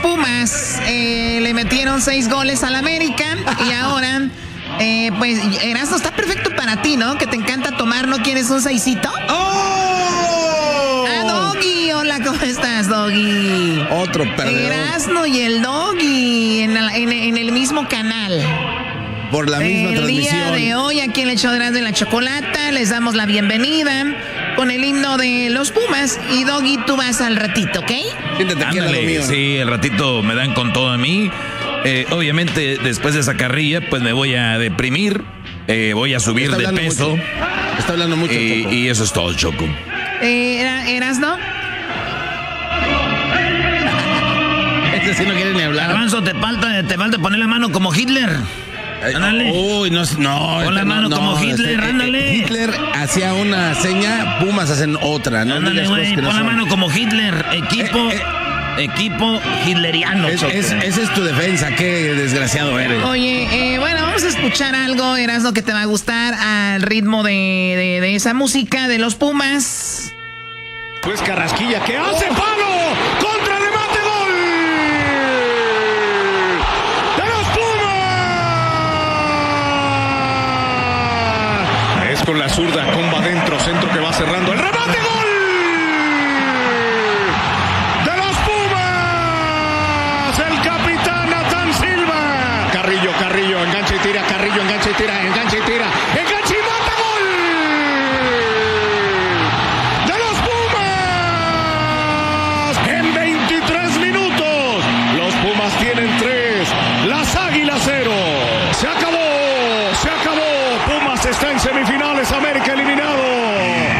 Pumas le metieron 6 goles al América y ahora, pues, Erasmo, está perfecto para ti, ¿no? Que te encanta tomar, ¿no quieres un 6cito? ¡Oh! Ah, Doggy, hola, ¿cómo estás, Doggy? Otro perdedor. Erasmo y el Doggy en el mismo canal. Por la misma transmisión. El día de hoy, aquí en el show de Erasmo y la Chocolata, les damos la bienvenida con el himno de los Pumas. Y Doggy, tú vas al ratito, ¿ok? Siéntate aquí al lado mío. Sí, el ratito me dan con todo a mí. Obviamente, después de esa carrilla, pues me voy a deprimir. Voy a subir de peso. Mucho. Está hablando mucho, Choco. Y eso es todo, Choco. ¿Erasmo? Este sí no quiere ni hablar. Garbanzo, te falta poner la mano como Hitler. Ándale. Uy, no. Pon la mano como Hitler, ándale. Hitler hacía una seña, Pumas hacen otra, ¿no? Ándale, güey, pon la mano como Hitler. Equipo hitleriano. Esa es tu defensa, qué desgraciado eres. Oye, bueno, vamos a escuchar algo, Erasmo, que te va a gustar al ritmo de esa música de los Pumas. Pues Carrasquilla, ¿qué hace? ¡Palo! ¡Contra remate, gol! ¡De los Pumas! Es con la zurda, comba adentro, centro que va cerrando. ¡El remate, gol! ¡De los Pumas! ¡El capitán Natán Silva! Carrillo, engancha y tira, Carrillo, engancha y tira, engancha y